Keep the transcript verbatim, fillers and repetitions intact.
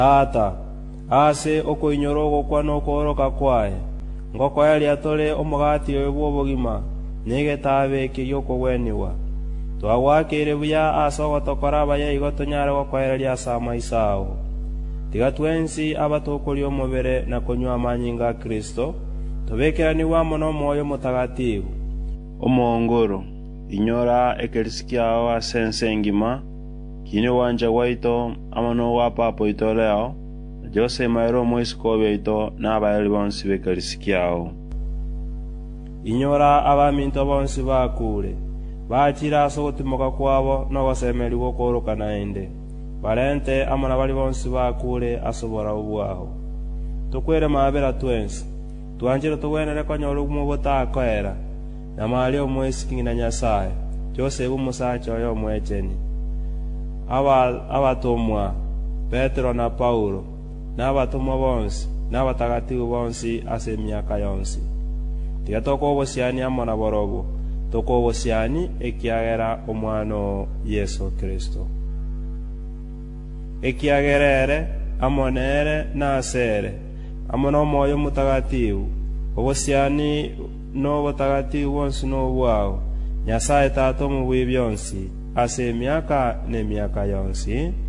Tata ase okoinyoro kwa no koroka kwae ngoko yali atole omugati obwo bogima nigetabe kiyokogweniwa twawakire buya aso gotokora abaye igotonyara gokwereria asama isao tiga twensi abatokori omubere na konywa amanyinga Kristo tobekiraniwa mono moyo mutagatifu omongoro inyora ekerisikiao asense ngima kine wanja waito amano wa papo itoleo Jose maero moiskobe ito n'abayali bonsi bekerisikiao inyora abaminto bonsi bakure bakira aso gutimoka kwabo no gosemeri gokoroka naende barente amana bali bonsi bakure asobora ubwaho tukwere mabera twensi twanjira tugwenere konyoro mu botakoera na mali omwesikingi na Nyasaye Jose bumusacho yo mwecheni aba abatomwa Petro na Paulo n'abatumwa bonsi n'abatagatifu bonsi ase myaka yonsi tigatoko obosiani amona borogo toko obosiani ekiagera omwano Yesu Kristo ekiagerere amonere nasere amono moyo mutagatifu obosiani no botagatifu bonsi no bwao Nyasaye tato mu bwibionsi ase myaka ne myaka yonsi